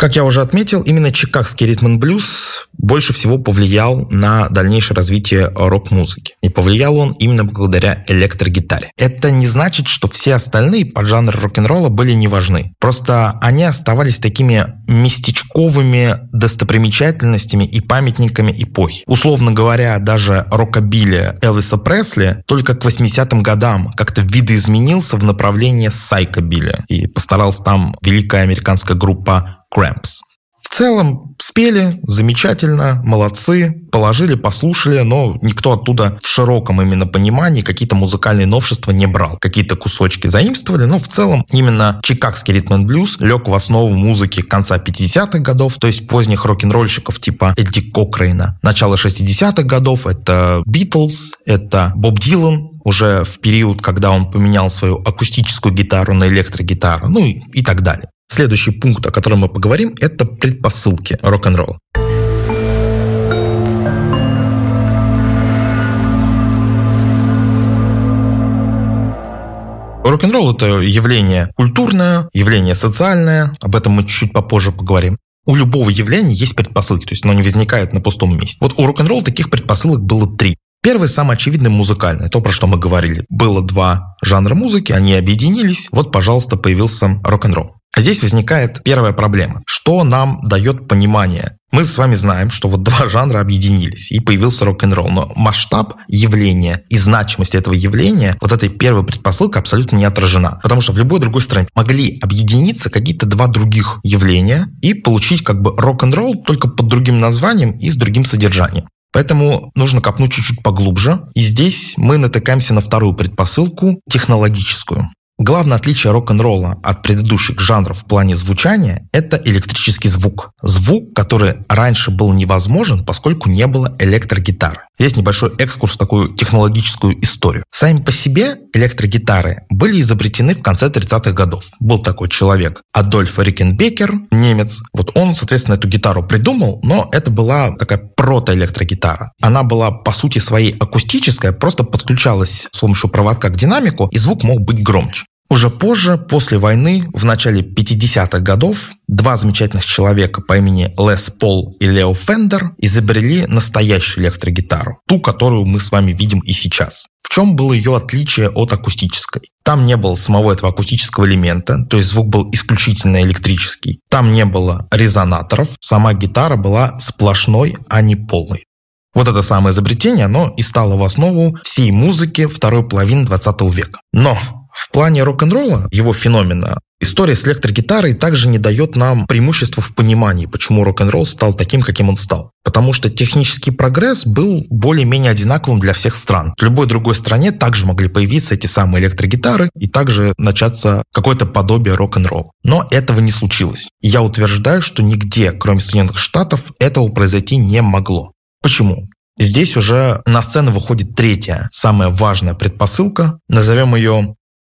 Как я уже отметил, именно чикагский ритм-н-блюз больше всего повлиял на дальнейшее развитие рок-музыки. И повлиял он именно благодаря электрогитаре. Это не значит, что все остальные поджанры рок-н-ролла были не важны. Просто они оставались такими местечковыми достопримечательностями и памятниками эпохи. Условно говоря, даже рокобили Элвиса Пресли только к 80-м годам как-то видоизменился в направлении сайкобили. И постаралась там великая американская группа Cramps. В целом спели замечательно, молодцы, положили, послушали, но никто оттуда в широком именно понимании какие-то музыкальные новшества не брал. Какие-то кусочки заимствовали, но в целом именно чикагский ритм-н-блюз лег в основу музыки конца 50-х годов, то есть поздних рок-н-ролльщиков типа Эдди Кокрейна. Начало 60-х годов — это Битлз, это Боб Дилан, уже в период, когда он поменял свою акустическую гитару на электрогитару, ну и так далее. Следующий пункт, о котором мы поговорим, это предпосылки рок-н-ролла. Рок-н-ролл — это явление культурное, явление социальное, об этом мы чуть попозже поговорим. У любого явления есть предпосылки, то есть оно не возникает на пустом месте. Вот у рок-н-ролла таких предпосылок было 3. Первый, самый очевидный, музыкальный, то, про что мы говорили. Было 2 жанра музыки, они объединились, вот, пожалуйста, появился рок-н-ролл. Здесь возникает первая проблема. Что нам дает понимание? Мы с вами знаем, что вот 2 жанра объединились, и появился рок-н-ролл. Но масштаб явления и значимость этого явления, вот этой первой предпосылкой абсолютно не отражена. Потому что в любой другой стране могли объединиться какие-то 2 других явления и получить как бы рок-н-ролл только под другим названием и с другим содержанием. Поэтому нужно копнуть чуть-чуть поглубже. И здесь мы натыкаемся на вторую предпосылку – технологическую. Главное отличие рок-н-ролла от предыдущих жанров в плане звучания – это электрический звук. Звук, который раньше был невозможен, поскольку не было электрогитары. Здесь небольшой экскурс в такую технологическую историю. Сами по себе электрогитары были изобретены в конце 30-х годов. Был такой человек Адольф Рикенбекер, немец. Вот он, соответственно, эту гитару придумал, но это была такая протоэлектрогитара. Она была, по сути своей, акустическая, просто подключалась с помощью проводка к динамику, и звук мог быть громче. Уже позже, после войны, в начале 50-х годов, 2 замечательных человека по имени Лес Пол и Лео Фендер изобрели настоящую электрогитару, ту, которую мы с вами видим и сейчас. В чем было ее отличие от акустической? Там не было самого этого акустического элемента, то есть звук был исключительно электрический. Там не было резонаторов, сама гитара была сплошной, а не полной. Вот это самое изобретение, оно и стало в основу всей музыки второй половины 20 века. Но в плане рок-н-ролла, его феномена, история с электрогитарой также не дает нам преимущества в понимании, почему рок-н-ролл стал таким, каким он стал. Потому что технический прогресс был более-менее одинаковым для всех стран. В любой другой стране также могли появиться эти самые электрогитары и также начаться какое-то подобие рок-н-ролла. Но этого не случилось. И я утверждаю, что нигде, кроме Соединенных Штатов, этого произойти не могло. Почему? Здесь уже на сцену выходит третья, самая важная предпосылка. Назовем ее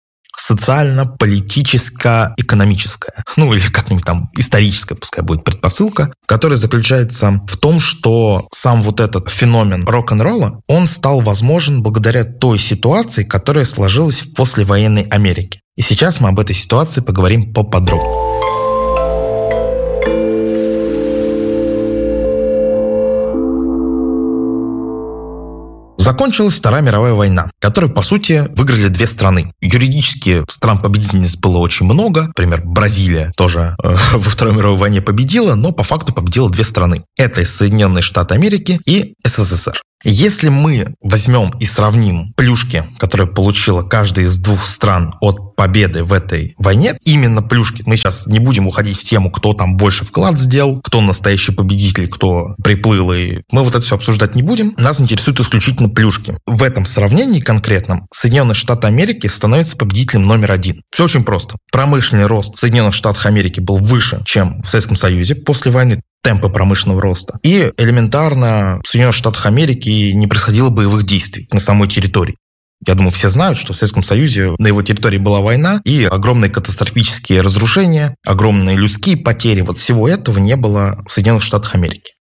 социально-политическо-экономическая, ну или как-нибудь там историческая, пускай будет предпосылка, которая заключается в том, что сам вот этот феномен рок-н-ролла, он стал возможен благодаря той ситуации, которая сложилась в послевоенной Америке. И сейчас мы об этой ситуации поговорим поподробнее. Закончилась Вторая мировая война, которую, по сути, выиграли 2 страны. Юридически стран-победительниц было очень много. Например, Бразилия тоже во Второй мировой войне победила, но по факту победила 2 страны. Это Соединенные Штаты Америки и СССР. Если мы возьмем и сравним плюшки, которые получила каждая из 2 стран от победы в этой войне, именно плюшки, мы сейчас не будем уходить в тему, кто там больше вклад сделал, кто настоящий победитель, кто приплыл, и мы вот это все обсуждать не будем. Нас интересуют исключительно плюшки. В этом сравнении конкретном Соединенные Штаты Америки становятся победителем номер 1. Все очень просто. Промышленный рост в Соединенных Штатах Америки был выше, чем в Советском Союзе после войны. Темпы промышленного роста. И элементарно в Соединенных Штатах Америки не происходило боевых действий на самой территории. Я думаю, все знают, что в Советском Союзе на его территории была война, и огромные катастрофические разрушения, огромные людские потери. Вот всего этого не было в Соединенных Штатах Америки.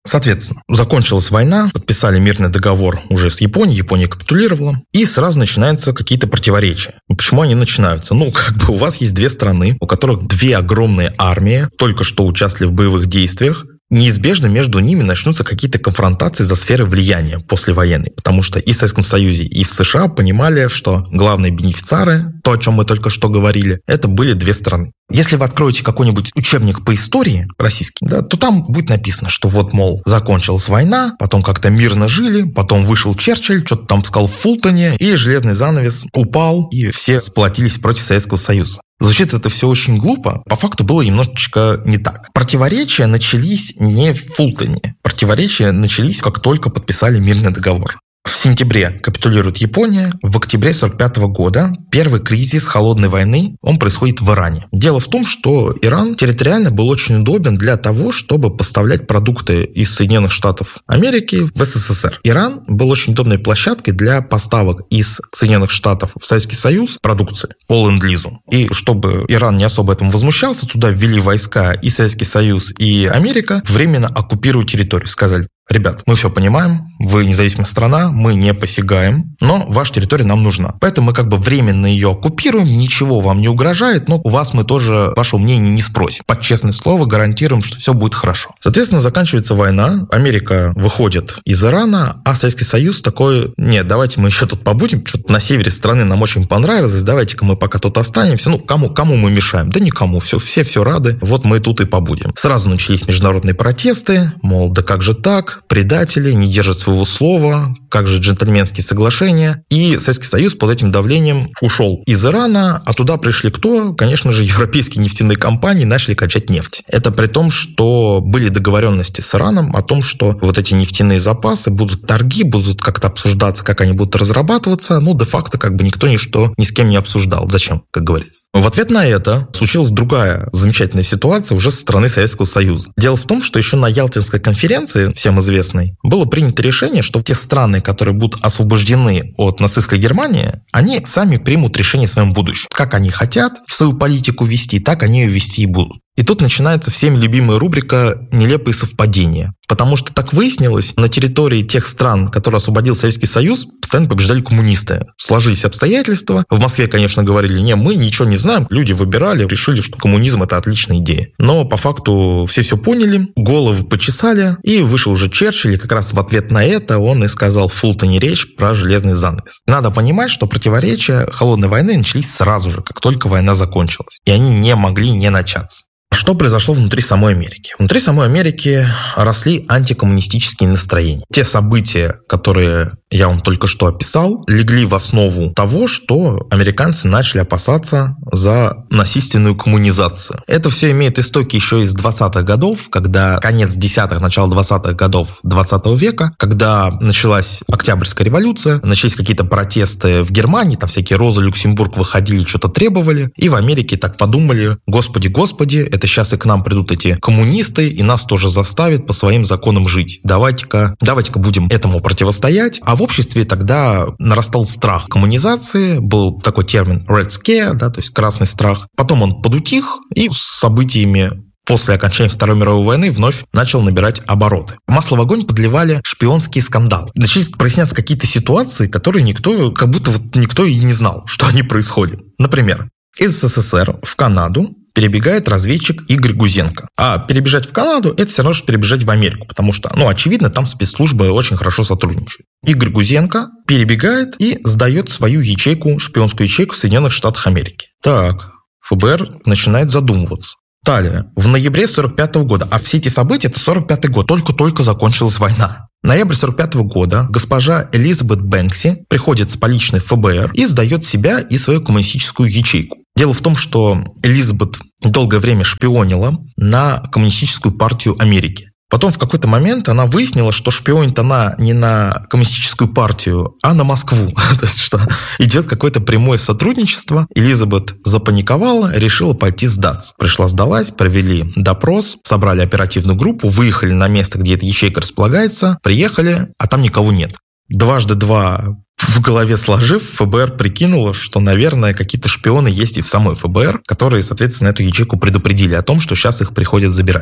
Соответственно, закончилась война, подписали мирный договор уже с Японией, Япония капитулировала, и сразу начинаются какие-то противоречия. Почему они начинаются? У вас есть две страны, у которых две огромные армии, только что участвовали в боевых действиях. Неизбежно между ними начнутся какие-то конфронтации за сферы влияния послевоенной, потому что и в Советском Союзе, и в США понимали, что главные бенефициары, то, о чем мы только что говорили, это были две страны. Если вы откроете какой-нибудь учебник по истории российский, то там будет написано, что закончилась война, потом как-то мирно жили, потом вышел Черчилль, что-то там сказал в Фултоне, и железный занавес упал, и все сплотились против Советского Союза. Звучит это все очень глупо, по факту было немножечко не так. Противоречия начались не в Фултоне, противоречия начались, как только подписали мирный договор. В сентябре капитулирует Япония, в октябре 1945 года первый кризис холодной войны, он происходит в Иране. Дело в том, что Иран территориально был очень удобен для того, чтобы поставлять продукты из Соединенных Штатов Америки в СССР. Иран был очень удобной площадкой для поставок из Соединенных Штатов в Советский Союз продукции по ленд-лизу. И чтобы Иран не особо этому возмущался, туда ввели войска и Советский Союз, и Америка, временно оккупируют территорию. Сказали: ребят, мы все понимаем, вы независимая страна, мы не посягаем, но ваша территория нам нужна. Поэтому мы временно ее оккупируем, ничего вам не угрожает, но у вас мы тоже вашего мнения не спросим. Под честное слово гарантируем, что все будет хорошо. Соответственно, заканчивается война, Америка выходит из Ирана, а Советский Союз такой: нет, давайте мы еще тут побудем, что-то на севере страны нам очень понравилось, давайте-ка мы пока тут останемся. Кому мы мешаем? Да никому, все рады, мы тут и побудем. Сразу начались международные протесты, мол, да как же так? Предатели, не держат своего слова, как же джентльменские соглашения. И Советский Союз под этим давлением ушел из Ирана, а туда пришли кто? Конечно же, европейские нефтяные компании начали качать нефть. Это при том, что были договоренности с Ираном о том, что эти нефтяные запасы, будут торги, будут как-то обсуждаться, как они будут разрабатываться, но де-факто никто ничто ни с кем не обсуждал. Зачем, как говорится. В ответ на это случилась другая замечательная ситуация уже со стороны Советского Союза. Дело в том, что еще на Ялтинской конференции, всем известной, было принято решение, что те страны, которые будут освобождены от нацистской Германии, они сами примут решение о своем будущем. Как они хотят в свою политику вести, так они ее вести и будут. И тут начинается всеми любимая рубрика «Нелепые совпадения». Потому что так выяснилось, на территории тех стран, которые освободил Советский Союз, постоянно побеждали коммунисты. Сложились обстоятельства. В Москве, конечно, говорили: не, мы ничего не знаем. Люди выбирали, решили, что коммунизм – это отличная идея. Но по факту все поняли, головы почесали, и вышел уже Черчилль, и как раз в ответ на это он и сказал в Фултоне речь про железный занавес. Надо понимать, что противоречия холодной войны начались сразу же, как только война закончилась. И они не могли не начаться. Что произошло внутри самой Америки? Внутри самой Америки росли антикоммунистические настроения. Те события, которые я вам только что описал, легли в основу того, что американцы начали опасаться за насильственную коммунизацию. Это все имеет истоки еще из 20-х годов, когда конец 10-х, начало 20-х годов 20 века, когда началась Октябрьская революция, начались какие-то протесты в Германии, там всякие Роза Люксембург выходили, что-то требовали, и в Америке так подумали: господи, это сейчас и к нам придут эти коммунисты, и нас тоже заставят по своим законам жить. Давайте-ка будем этому противостоять. А в обществе тогда нарастал страх коммунизации, был такой термин Red Scare, то есть красный страх. Потом он подутих, и с событиями после окончания Второй мировой войны вновь начал набирать обороты. Масло в огонь подливали шпионские скандалы. Начались проясняться какие-то ситуации, которые никто и не знал, что они происходят. Например, из СССР в Канаду перебегает разведчик Игорь Гузенко. А перебежать в Канаду – это все равно, что перебежать в Америку, потому что, очевидно, там спецслужбы очень хорошо сотрудничают. Игорь Гузенко перебегает и сдает свою шпионскую ячейку в Соединенных Штатах Америки. Так, ФБР начинает задумываться. Далее, в ноябре 1945 года, а все эти события – это 1945 год, только-только закончилась война. Ноябрь 1945 года госпожа Элизабет Бэнкси приходит с поличной ФБР и сдает себя и свою коммунистическую ячейку. Дело в том, что Элизабет долгое время шпионила на Коммунистическую партию Америки. Потом в какой-то момент она выяснила, что шпионит она не на Коммунистическую партию, а на Москву. То есть, что идет какое-то прямое сотрудничество. Элизабет запаниковала, решила пойти сдаться. Сдалась, провели допрос, собрали оперативную группу, выехали на место, где эта ячейка располагается, приехали, а там никого нет. Дважды два в голове сложив, ФБР прикинуло, что, наверное, какие-то шпионы есть и в самой ФБР, которые, соответственно, эту ячейку предупредили о том, что сейчас их приходят забирать.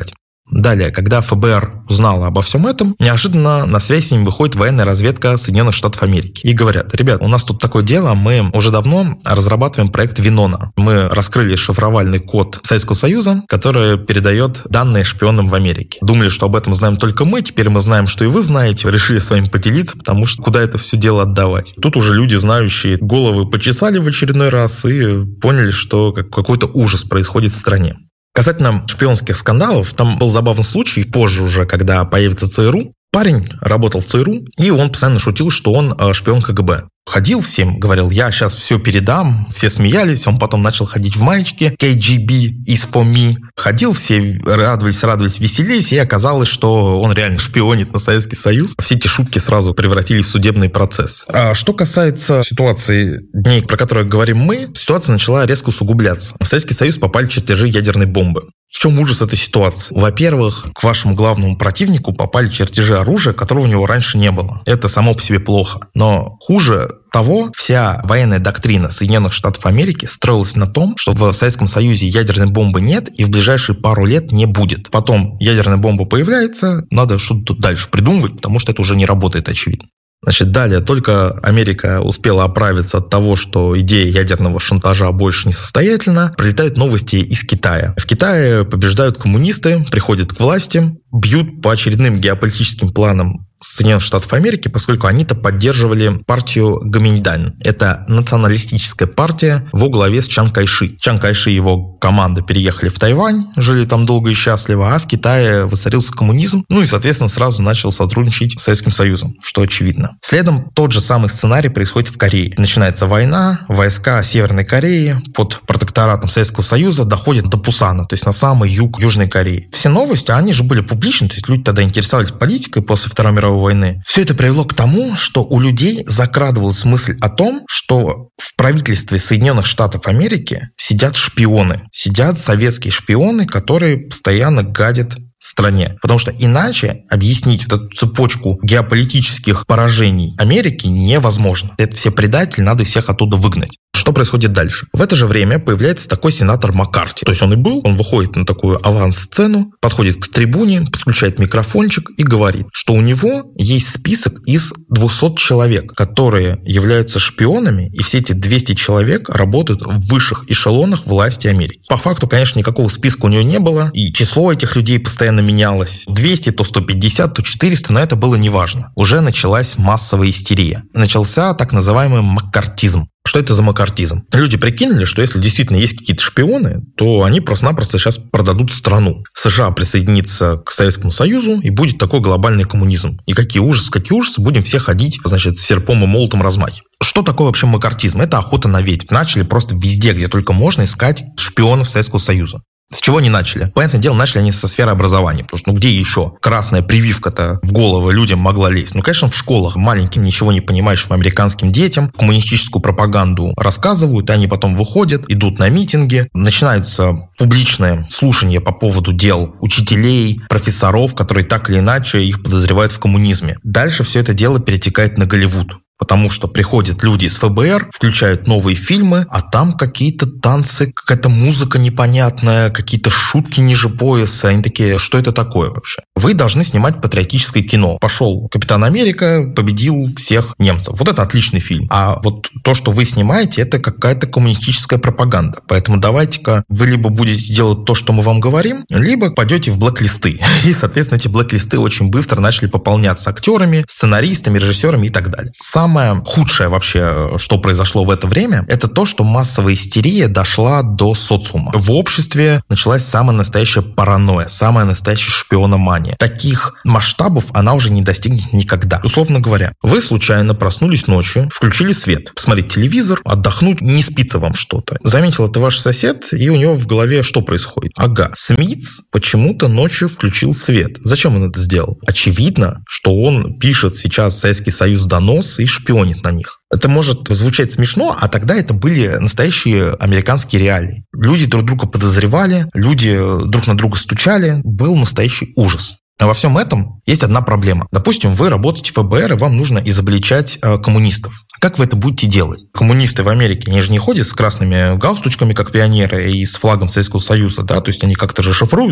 Далее, когда ФБР узнало обо всем этом, неожиданно на связь с ним выходит военная разведка Соединенных Штатов Америки. И говорят: ребят, у нас тут такое дело, мы уже давно разрабатываем проект Винона. Мы раскрыли шифровальный код Советского Союза, который передает данные шпионам в Америке. Думали, что об этом знаем только мы, теперь мы знаем, что и вы знаете, решили с вами поделиться, потому что куда это все дело отдавать. Тут уже люди, знающие, головы почесали в очередной раз и поняли, что какой-то ужас происходит в стране. Касательно шпионских скандалов, там был забавный случай, позже уже, когда появится ЦРУ. Парень работал в ЦРУ, и он постоянно шутил, что он шпион КГБ. Ходил всем, говорил: я сейчас все передам, все смеялись, он потом начал ходить в маечке KGB is for me. Ходил, все радовались, веселились, и оказалось, что он реально шпионит на Советский Союз. Все эти шутки сразу превратились в судебный процесс. А что касается ситуации дней, про которые говорим мы, ситуация начала резко усугубляться. В Советский Союз попали чертежи ядерной бомбы. В чем ужас этой ситуации? Во-первых, к вашему главному противнику попали чертежи оружия, которого у него раньше не было. Это само по себе плохо. Но хуже того, вся военная доктрина Соединенных Штатов Америки строилась на том, что в Советском Союзе ядерной бомбы нет и в ближайшие пару лет не будет. Потом ядерная бомба появляется, надо что-то тут дальше придумывать, потому что это уже не работает, очевидно. Значит, далее только Америка успела оправиться от того, что идея ядерного шантажа больше не состоятельна. Прилетают новости из Китая. В Китае побеждают коммунисты, приходят к власти, бьют по очередным геополитическим планам Соединенных Штатов Америки, поскольку они-то поддерживали партию Гоминьдан. Это националистическая партия во главе с Чан Кайши. Чан Кайши и его команда переехали в Тайвань, жили там долго и счастливо, а в Китае воцарился коммунизм, и, соответственно, сразу начал сотрудничать с Советским Союзом, что очевидно. Следом тот же самый сценарий происходит в Корее. Начинается война, войска Северной Кореи под протекторатом Советского Союза доходят до Пусана, то есть на самый юг Южной Кореи. Все новости, они же были публичны, то есть люди тогда интересовались политикой после Второй мировой войны. Все это привело к тому, что у людей закрадывалась мысль о том, что в правительстве Соединенных Штатов Америки сидят шпионы. Сидят советские шпионы, которые постоянно гадят стране. Потому что иначе объяснить вот эту цепочку геополитических поражений Америки невозможно. Это все предатели, надо всех оттуда выгнать. Что происходит дальше? В это же время появляется такой сенатор Маккарти. То есть он и был, он выходит на такую аванс-сцену, подходит к трибуне, подключает микрофончик и говорит, что у него есть список из 200 человек, которые являются шпионами, и все эти 200 человек работают в высших эшелонах власти Америки. По факту, конечно, никакого списка у него не было, и число этих людей постоянно менялось. 200, то 150, то 400, но это было неважно. Уже началась массовая истерия. Начался так называемый маккартизм. Что это за маккартизм? Люди прикинули, что если действительно есть какие-то шпионы, то они просто-напросто сейчас продадут страну. США присоединится к Советскому Союзу, и будет такой глобальный коммунизм. И какие ужасы, будем все ходить, значит, с серпом и молотом размахивать. Что такое вообще маккартизм? Это охота на ведьм. Начали просто везде, где только можно, искать шпионов Советского Союза. С чего они начали? Понятное дело, начали они со сферы образования, потому что где еще красная прививка-то в голову людям могла лезть? Конечно, в школах маленьким, ничего не понимающим американским детям коммунистическую пропаганду рассказывают, и они потом выходят, идут на митинги, начинаются публичные слушания по поводу дел учителей, профессоров, которые так или иначе их подозревают в коммунизме. Дальше все это дело перетекает на Голливуд. Потому что приходят люди из ФБР, включают новые фильмы, а там какие-то танцы, какая-то музыка непонятная, какие-то шутки ниже пояса. Они такие: что это такое вообще? Вы должны снимать патриотическое кино. Пошел Капитан Америка, победил всех немцев. Вот это отличный фильм. А вот то, что вы снимаете, это какая-то коммунистическая пропаганда. Поэтому давайте-ка вы либо будете делать то, что мы вам говорим, либо пойдете в блэк-листы. И, соответственно, эти блэк-листы очень быстро начали пополняться актерами, сценаристами, режиссерами и так далее. Самое худшее вообще, что произошло в это время, это то, что массовая истерия дошла до социума. В обществе началась самая настоящая паранойя, самая настоящая шпиономания. Таких масштабов она уже не достигнет никогда. Условно говоря, вы случайно проснулись ночью, включили свет, посмотреть телевизор, отдохнуть, не спится вам что-то. Заметил это ваш сосед, и у него в голове что происходит? Ага, Смитс почему-то ночью включил свет. Зачем он это сделал? Очевидно, что он пишет сейчас в Советский Союз донос и шпионит на них. Это может звучать смешно, а тогда это были настоящие американские реалии. Люди друг друга подозревали, люди друг на друга стучали. Был настоящий ужас. Но во всем этом есть одна проблема. Допустим, вы работаете в ФБР, и вам нужно изобличать коммунистов. Как вы это будете делать? Коммунисты в Америке, они же не ходят с красными галстучками, как пионеры, и с флагом Советского Союза, да, то есть они как-то же шифруются.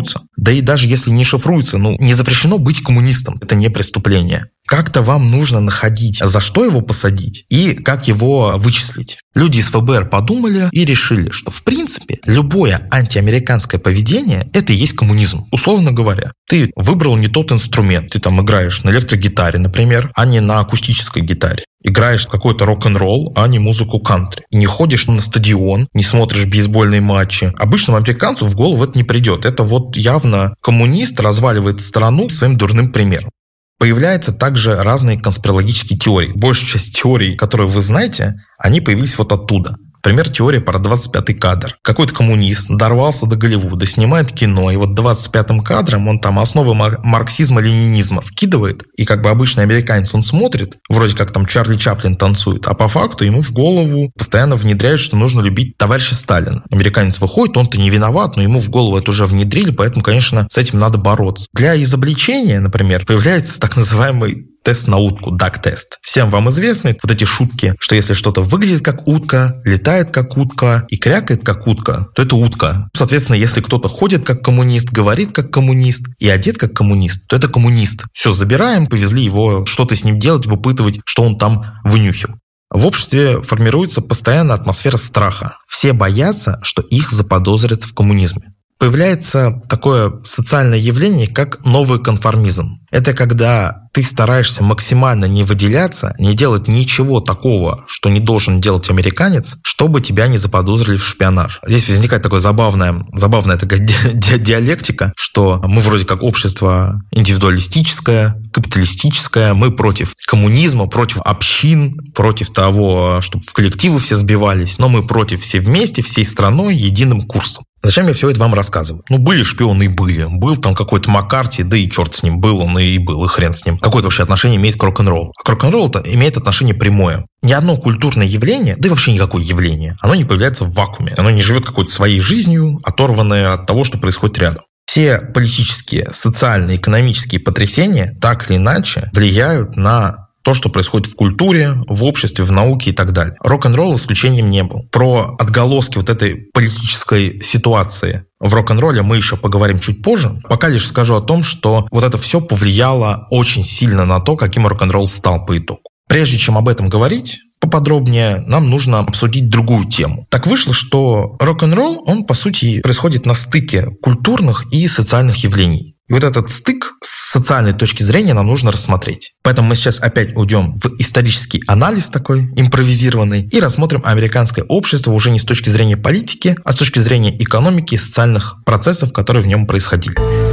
Да и даже если не шифруется, не запрещено быть коммунистом. Это не преступление. Как-то вам нужно находить, за что его посадить и как его вычислить. Люди из ФБР подумали и решили, что в принципе любое антиамериканское поведение – это и есть коммунизм. Условно говоря, ты выбрал не тот инструмент. Ты там играешь на электрогитаре, например, а не на акустической гитаре. Играешь какой-то рок-н-ролл, а не музыку кантри. Не ходишь на стадион, не смотришь бейсбольные матчи. Обычному американцу в голову это не придет. Это вот явно коммунист разваливает страну своим дурным примером. Появляются также разные конспирологические теории. Большая часть теорий, которые вы знаете, они появились вот оттуда. Например, теория про 25-й кадр. Какой-то коммунист дорвался до Голливуда, снимает кино, и вот 25-м кадром он там основы марксизма-ленинизма вкидывает, и как бы обычный американец он смотрит, вроде как там Чарли Чаплин танцует, а по факту ему в голову постоянно внедряют, что нужно любить товарища Сталина. Американец выходит, он-то не виноват, но ему в голову это уже внедрили, поэтому, конечно, с этим надо бороться. Для изобличения, например, появляется так называемый тест на утку, дак-тест. Всем вам известны вот эти шутки, что если что-то выглядит как утка, летает как утка и крякает как утка, то это утка. Соответственно, если кто-то ходит как коммунист, говорит как коммунист и одет как коммунист, то это коммунист. Все, забираем, повезли его, что-то с ним делать, выпытывать, что он там вынюхил. В обществе формируется постоянно атмосфера страха. Все боятся, что их заподозрят в коммунизме. Появляется такое социальное явление, как новый конформизм. Это когда ты стараешься максимально не выделяться, не делать ничего такого, что не должен делать американец, чтобы тебя не заподозрили в шпионаже. Здесь возникает такая забавная такая диалектика, что мы вроде как общество индивидуалистическое, капиталистическое, мы против коммунизма, против общин, против того, чтобы в коллективы все сбивались, но мы против все вместе, всей страной, единым курсом. Зачем я все это вам рассказываю? Были шпионы и были. Был там какой-то Маккарти, да и черт с ним, был он и был, и хрен с ним. Какое-то вообще отношение имеет к рок-н-роллу? А к рок-н-роллу имеет отношение прямое. Ни одно культурное явление, да и вообще никакое явление, оно не появляется в вакууме. Оно не живет какой-то своей жизнью, оторванное от того, что происходит рядом. Все политические, социальные, экономические потрясения так или иначе влияют на то, что происходит в культуре, в обществе, в науке и так далее. Рок-н-ролл исключением не был. Про отголоски вот этой политической ситуации в рок-н-ролле мы еще поговорим чуть позже. Пока лишь скажу о том, что вот это все повлияло очень сильно на то, каким рок-н-ролл стал по итогу. Прежде чем об этом говорить поподробнее, нам нужно обсудить другую тему. Так вышло, что рок-н-ролл, он, по сути, происходит на стыке культурных и социальных явлений. И вот этот стык с социальной точки зрения нам нужно рассмотреть. Поэтому мы сейчас опять уйдем в исторический анализ такой импровизированный и рассмотрим американское общество уже не с точки зрения политики, а с точки зрения экономики и социальных процессов, которые в нем происходили.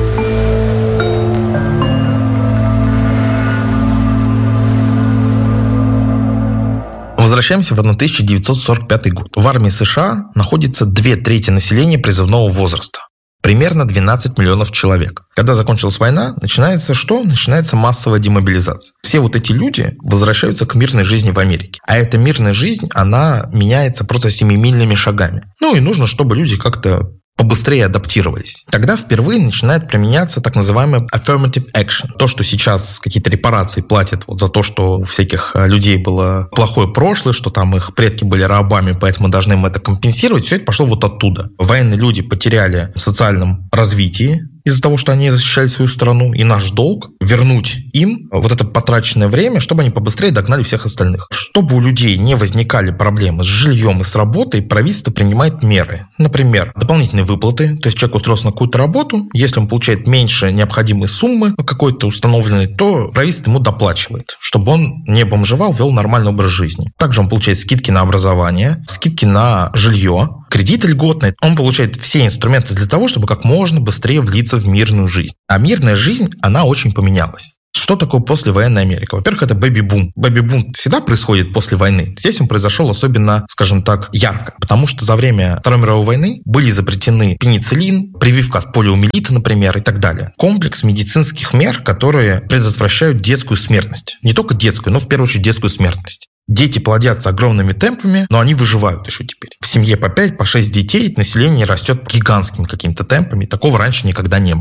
Возвращаемся в 1945 год. В армии США находится 2/3 населения призывного возраста. Примерно 12 миллионов человек. Когда закончилась война, начинается что? Начинается массовая демобилизация. Все вот эти люди возвращаются к мирной жизни в Америке. А эта мирная жизнь, она меняется просто семимильными шагами. И нужно, чтобы люди как-то побыстрее адаптировались. Тогда впервые начинает применяться так называемый affirmative action. То, что сейчас какие-то репарации платят за то, что у всяких людей было плохое прошлое, что там их предки были рабами, поэтому должны им это компенсировать, все это пошло вот оттуда. Военные люди потеряли в социальном развитии из-за того, что они защищали свою страну, и наш долг вернуть им вот это потраченное время, чтобы они побыстрее догнали всех остальных. Чтобы у людей не возникали проблемы с жильем и с работой, правительство принимает меры. Например, дополнительные выплаты, то есть человек устроился на какую-то работу, если он получает меньше необходимой суммы какой-то установленной, то правительство ему доплачивает, чтобы он не бомжевал, вел нормальный образ жизни. Также он получает скидки на образование, скидки на жилье, кредит льготный. Он получает все инструменты для того, чтобы как можно быстрее влиться в мирную жизнь. А мирная жизнь, она очень поменялась. Что такое послевоенная Америка? Во-первых, это бэби-бум. Бэби-бум всегда происходит после войны. Здесь он произошел особенно, скажем так, ярко. Потому что за время Второй мировой войны были изобретены пенициллин, прививка от полиомиелита, например, и так далее. Комплекс медицинских мер, которые предотвращают детскую смертность. Не только детскую, но в первую очередь детскую смертность. Дети плодятся огромными темпами, но они выживают еще теперь. В семье по 5, по 6 детей население растет гигантскими какими-то темпами. Такого раньше никогда не было.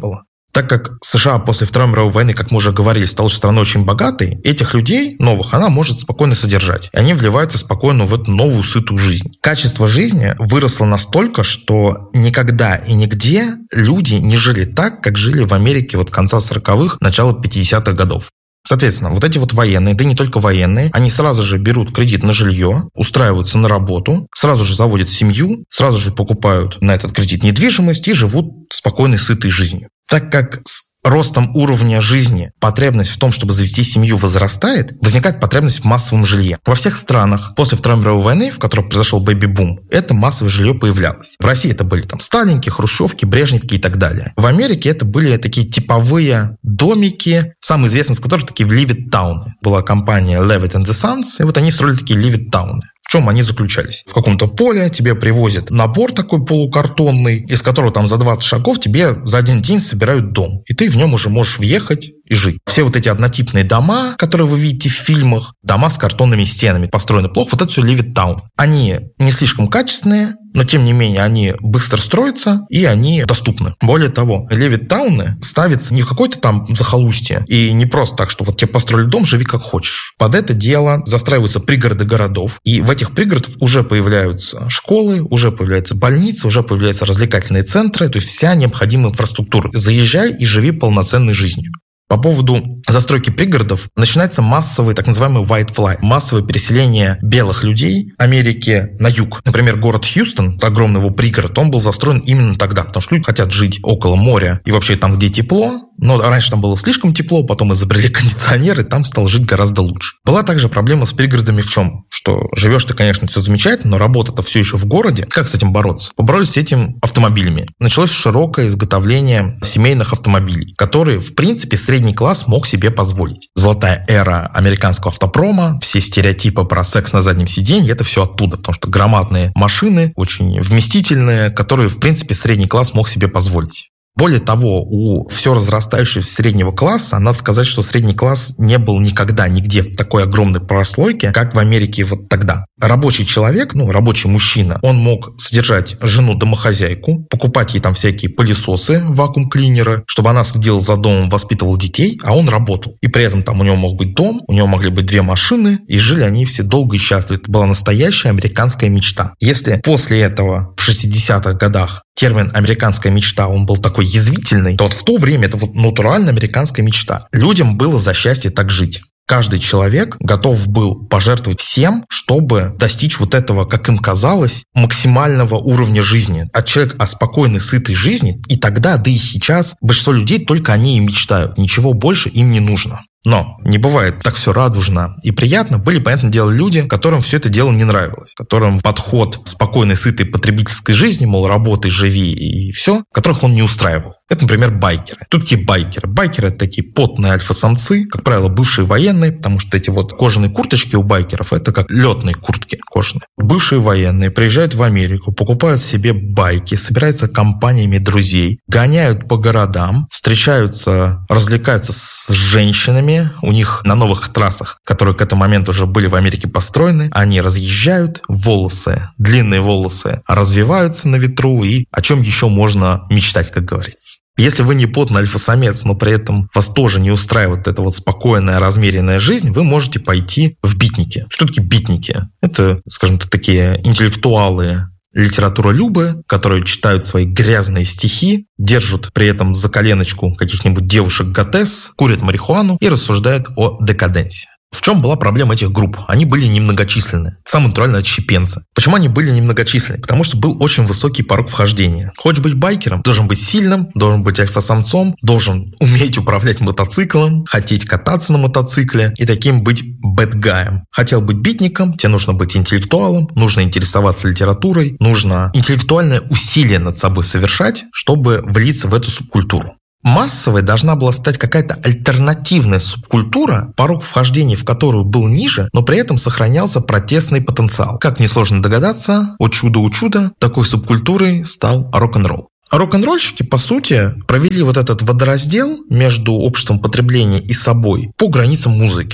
Так как США после Второй мировой войны, как мы уже говорили, стала страной очень богатой, этих людей новых она может спокойно содержать. И они вливаются спокойно в эту новую сытую жизнь. Качество жизни выросло настолько, что никогда и нигде люди не жили так, как жили в Америке вот конца 40-х, начала 50-х годов. Соответственно, вот эти вот военные, да и не только военные, они сразу же берут кредит на жилье, устраиваются на работу, сразу же заводят семью, сразу же покупают на этот кредит недвижимость и живут спокойной, сытой жизнью. Так как с ростом уровня жизни потребность в том, чтобы завести семью, возрастает, возникает потребность в массовом жилье. Во всех странах после Второй мировой войны, в которой произошел бэби-бум, это массовое жилье появлялось. В России это были там Сталинки, Хрущевки, Брежневки и так далее. В Америке это были такие типовые домики, самый известный из которых такие Leavitt-тауны. Была компания Leavitt and Sons, и вот они строили такие Leavitt-тауны. В чем они заключались? В каком-то поле тебе привозят набор такой полукартонный, из которого там за 20 шагов тебе за один день собирают дом. И ты в нем уже можешь въехать и жить. Все вот эти однотипные дома, которые вы видите в фильмах, дома с картонными стенами, построены плохо, вот это все Leavitt-таун. Они не слишком качественные, но тем не менее они быстро строятся и они доступны. Более того, Leavitt-тауны ставятся не в какое-то там захолустье и не просто так, что вот тебе построили дом, живи как хочешь. Под это дело застраиваются пригороды городов, и в этих пригородах уже появляются школы, уже появляются больницы, уже появляются развлекательные центры, то есть вся необходимая инфраструктура. Заезжай и живи полноценной жизнью. По поводу застройки пригородов начинается массовый так называемый white flight, массовое переселение белых людей Америки на юг. Например, город Хьюстон, огромный его пригород, он был застроен именно тогда, потому что люди хотят жить около моря и вообще там, где тепло. Но раньше там было слишком тепло, потом изобрели кондиционеры, там стало жить гораздо лучше. Была также проблема с пригородами в чем? Что живешь ты, конечно, все замечательно, но работа-то все еще в городе. Как с этим бороться? Поборолись с этим автомобилями. Началось широкое изготовление семейных автомобилей, которые, в принципе, средний класс мог себе позволить. Золотая эра американского автопрома, все стереотипы про секс на заднем сиденье, это все оттуда, потому что громадные машины, очень вместительные, которые, в принципе, средний класс мог себе позволить. Более того, у все разрастающегося среднего класса, надо сказать, что средний класс не был никогда нигде в такой огромной прослойке, как в Америке вот тогда. Рабочий человек, рабочий мужчина, он мог содержать жену-домохозяйку, покупать ей там всякие пылесосы, вакуум-клинеры, чтобы она следила за домом, воспитывала детей, а он работал. И при этом там у него мог быть дом, у него могли быть 2 машины, и жили они все долго и счастливо. Это была настоящая американская мечта. Если после этого в 60-х годах термин «американская мечта», он был такой язвительный, то вот в то время это вот натуральная американская мечта. Людям было за счастье так жить. Каждый человек готов был пожертвовать всем, чтобы достичь вот этого, как им казалось, максимального уровня жизни. От человека о спокойной, сытой жизни. И тогда, да и сейчас, большинство людей только о ней и мечтают. Ничего больше им не нужно. Но не бывает так все радужно и приятно. Были, понятное дело, люди, которым все это дело не нравилось, которым подход спокойной, сытой потребительской жизни, мол, работай, живи и все, которых он не устраивал. Это, например, байкеры. Тут такие байкеры. Байкеры – это такие потные альфа-самцы, как правило, бывшие военные, потому что эти вот кожаные курточки у байкеров – это как летные куртки кожаные. Бывшие военные приезжают в Америку, покупают себе байки, собираются компаниями друзей, гоняют по городам, встречаются, развлекаются с женщинами. У них на новых трассах, которые к этому моменту уже были в Америке построены, они разъезжают, волосы, длинные волосы развиваются на ветру, и о чем еще можно мечтать, как говорится. Если вы не потный альфа-самец, но при этом вас тоже не устраивает эта вот спокойная, размеренная жизнь, вы можете пойти в битники. Что такие битники? Это, скажем так, такие интеллектуалы, литературолюбы, которые читают свои грязные стихи, держат при этом за коленочку каких-нибудь девушек-готесс, курят марихуану и рассуждают о декаденсе. В чем была проблема этих групп? Они были немногочисленны. Самое натуральное – отщепенцы. Почему они были немногочисленны? Потому что был очень высокий порог вхождения. Хочешь быть байкером? Должен быть сильным, должен быть альфа-самцом, должен уметь управлять мотоциклом, хотеть кататься на мотоцикле и таким быть бэдгаем. Хотел быть битником, тебе нужно быть интеллектуалом, нужно интересоваться литературой, нужно интеллектуальное усилие над собой совершать, чтобы влиться в эту субкультуру. Массовой должна была стать какая-то альтернативная субкультура, порог вхождения в которую был ниже, но при этом сохранялся протестный потенциал. Как несложно догадаться, о чудо, такой субкультурой стал рок-н-ролл. Рок-н-ролльщики, по сути, провели вот этот водораздел между обществом потребления и собой по границам музыки.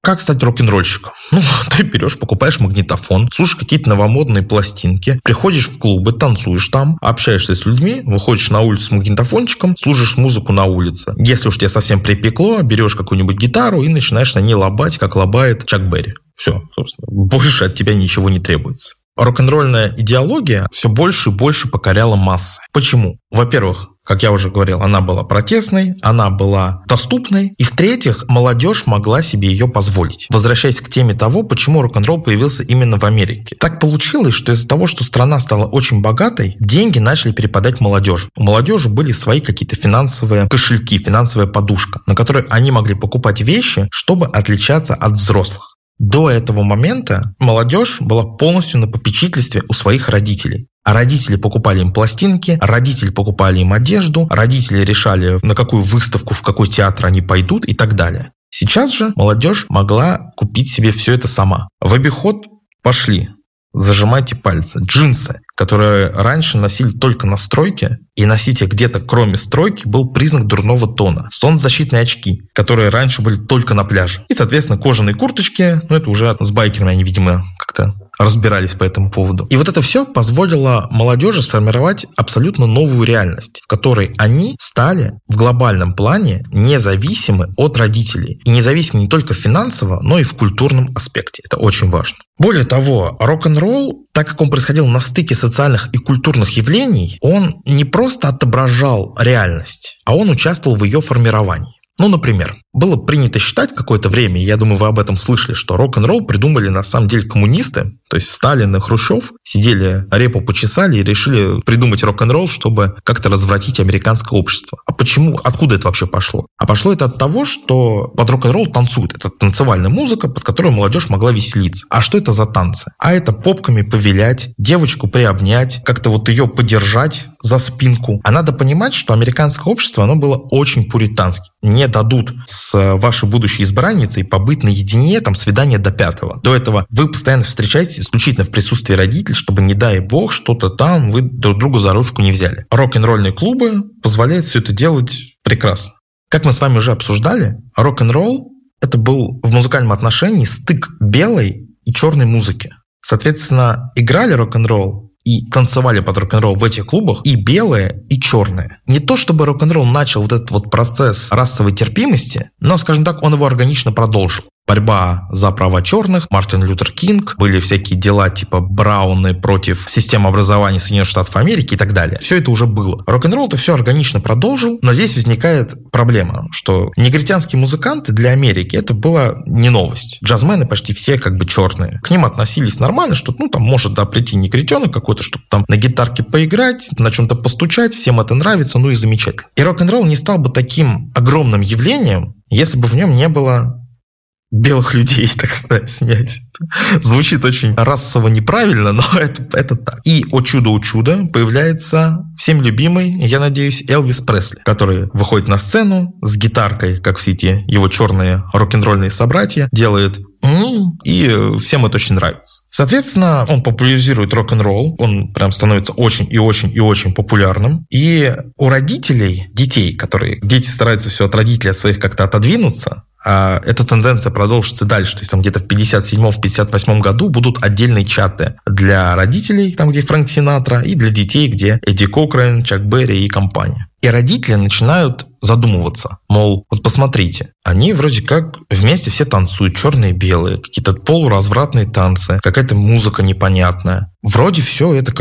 Как стать рок-н-ролльщиком? Ты берешь, покупаешь магнитофон, слушаешь какие-то новомодные пластинки, приходишь в клубы, танцуешь там, общаешься с людьми, выходишь на улицу с магнитофончиком, слушаешь музыку на улице. Если уж тебя совсем припекло, берешь какую-нибудь гитару и начинаешь на ней лобать, как лобает Чак Берри. Все, собственно, больше от тебя ничего не требуется. Рок-н-ролльная идеология все больше и больше покоряла массы. Почему? Во-первых, как я уже говорил, она была протестной, она была доступной. И в-третьих, молодежь могла себе ее позволить. Возвращаясь к теме того, почему рок-н-ролл появился именно в Америке. Так получилось, что из-за того, что страна стала очень богатой, деньги начали перепадать молодежи. У молодежи были свои какие-то финансовые кошельки, финансовая подушка, на которой они могли покупать вещи, чтобы отличаться от взрослых. До этого момента молодежь была полностью на попечительстве у своих родителей. А родители покупали им пластинки, родители покупали им одежду, родители решали, на какую выставку, в какой театр они пойдут и так далее. Сейчас же молодежь могла купить себе все это сама. В обиход пошли, зажимайте пальцы, джинсы, которые раньше носили только на стройке, и носить их где-то кроме стройки был признак дурного тона. Солнцезащитные очки, которые раньше были только на пляже. И, соответственно, кожаные курточки, это уже с байкерами они, видимо, как-то разбирались по этому поводу. И вот это все позволило молодежи сформировать абсолютно новую реальность, в которой они стали в глобальном плане независимы от родителей. И независимы не только финансово, но и в культурном аспекте. Это очень важно. Более того, рок-н-ролл, так как он происходил на стыке социальных и культурных явлений, он не просто отображал реальность, а он участвовал в ее формировании. Например, было принято считать какое-то время, и я думаю, вы об этом слышали, что рок-н-ролл придумали на самом деле коммунисты, то есть Сталин и Хрущев сидели, репу почесали и решили придумать рок-н-ролл, чтобы как-то развратить американское общество. А почему? Откуда это вообще пошло? А пошло это от того, что под рок-н-ролл танцуют. Это танцевальная музыка, под которую молодежь могла веселиться. А что это за танцы? А это попками повилять, девочку приобнять, как-то ее подержать за спинку. А надо понимать, что американское общество, оно было очень пуританским. Не дадут с вашей будущей избранницей побыть наедине, свидание до 5-го. До этого вы постоянно встречаетесь исключительно в присутствии родителей, чтобы, не дай бог, что-то там вы друг другу за ручку не взяли. Рок-н-ролльные клубы позволяют все это делать прекрасно. Как мы с вами уже обсуждали, рок-н-ролл – это был в музыкальном отношении стык белой и черной музыки. Соответственно, играли рок-н-ролл и танцевали под рок-н-ролл в этих клубах и белые, и черные. Не то чтобы рок-н-ролл начал вот этот процесс расовой терпимости, но, скажем так, он его органично продолжил. Борьба за права черных, Мартин Лютер Кинг, были всякие дела типа Брауны против системы образования Соединенных Штатов Америки и так далее. Все это уже было. Рок-н-ролл это все органично продолжил, но здесь возникает проблема, что негритянские музыканты для Америки это была не новость. Джазмены почти все черные. К ним относились нормально, что может прийти негритенок какой-то, чтобы на гитарке поиграть, на чем-то постучать, всем это нравится, и замечательно. И рок-н-ролл не стал бы таким огромным явлением, если бы в нем не было белых людей, так извиняюсь. Звучит очень расово неправильно, но это так. И о чудо, появляется всем любимый, я надеюсь, Элвис Пресли, который выходит на сцену с гитаркой, как все эти его черные рок-н-ролльные собратья, делает и всем это очень нравится. Соответственно, он популяризирует рок-н-ролл, он прям становится очень и очень и очень популярным. И у родителей, дети стараются все от родителей от своих как-то отодвинуться, а эта тенденция продолжится дальше. То есть где-то в 57-58 году будут отдельные чаты для родителей, где Фрэнк Синатра, и для детей, где Эдди Кокрейн, Чак Берри и компания. И родители начинают задумываться, мол, посмотрите, они вроде как вместе все танцуют, черные и белые, какие-то полуразвратные танцы, какая-то музыка непонятная. Вроде все это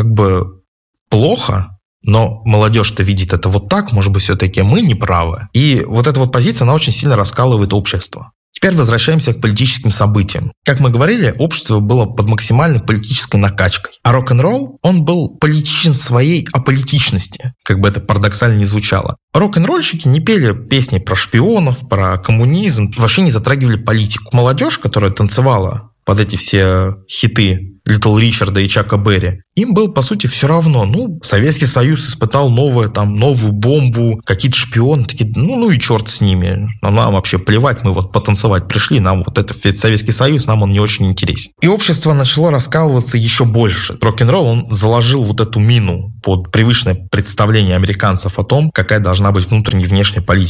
плохо, но молодежь-то видит это так, может быть, все-таки мы не правы. И эта позиция, она очень сильно раскалывает общество. Теперь возвращаемся к политическим событиям. Как мы говорили, общество было под максимальной политической накачкой. А рок-н-ролл, он был политичен в своей аполитичности, как бы это парадоксально не звучало. Рок-н-ролльщики не пели песни про шпионов, про коммунизм, вообще не затрагивали политику. Молодежь, которая танцевала под эти все хиты Литл Ричарда и Чака Берри, им было, по сути, все равно. Советский Союз испытал новую бомбу, какие-то шпионы, такие, и черт с ними. Нам вообще плевать, мы потанцевать пришли, нам ведь Советский Союз, нам он не очень интересен. И общество начало раскалываться еще больше. Рок-н-ролл, он заложил эту мину под привычное представление американцев о том, какая должна быть внутренняя и внешняя политика.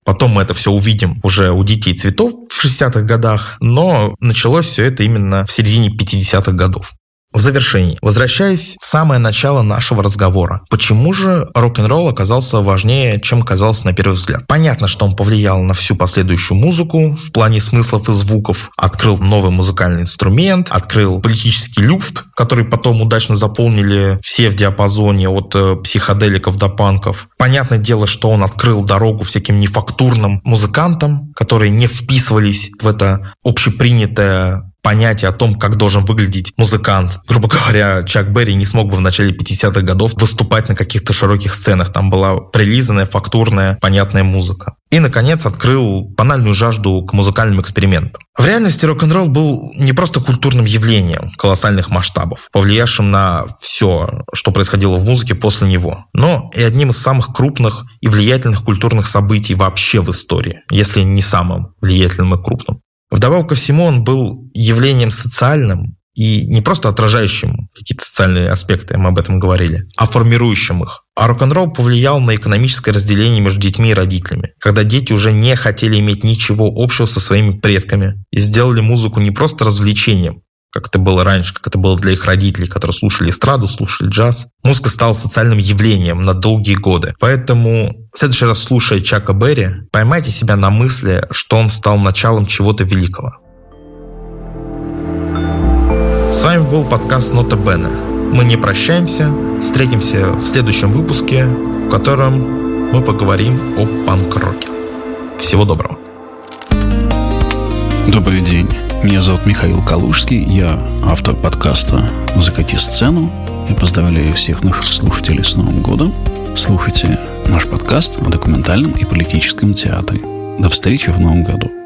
Потом мы это все увидим уже у «Детей цветов» в 60-х годах, но началось все это именно в середине 50-х годов. В завершении, возвращаясь в самое начало нашего разговора, почему же рок-н-ролл оказался важнее, чем казалось на первый взгляд? Понятно, что он повлиял на всю последующую музыку в плане смыслов и звуков, открыл новый музыкальный инструмент, открыл политический люфт, который потом удачно заполнили все в диапазоне от психоделиков до панков. Понятное дело, что он открыл дорогу всяким нефактурным музыкантам, которые не вписывались в это общепринятое понятие о том, как должен выглядеть музыкант. Грубо говоря, Чак Берри не смог бы в начале 50-х годов выступать на каких-то широких сценах. Там была прилизанная, фактурная, понятная музыка. И, наконец, открыл банальную жажду к музыкальным экспериментам. В реальности рок-н-ролл был не просто культурным явлением колоссальных масштабов, повлиявшим на все, что происходило в музыке после него, но и одним из самых крупных и влиятельных культурных событий вообще в истории, если не самым влиятельным и крупным. Вдобавок ко всему, он был явлением социальным и не просто отражающим какие-то социальные аспекты, мы об этом говорили, а формирующим их. А рок-н-ролл повлиял на экономическое разделение между детьми и родителями, когда дети уже не хотели иметь ничего общего со своими предками и сделали музыку не просто развлечением, как это было раньше, как это было для их родителей, которые слушали эстраду, слушали джаз. Музыка стала социальным явлением на долгие годы. Поэтому в следующий раз, слушая Чака Берри, поймайте себя на мысли, что он стал началом чего-то великого. С вами был подкаст «Нота Бене». Мы не прощаемся, встретимся в следующем выпуске, в котором мы поговорим о панк-роке. Всего доброго. Добрый день. Меня зовут Михаил Калужский, я автор подкаста «Закати сцену». Я поздравляю всех наших слушателей с Новым годом. Слушайте наш подкаст о документальном и политическом театре. До встречи в Новом году.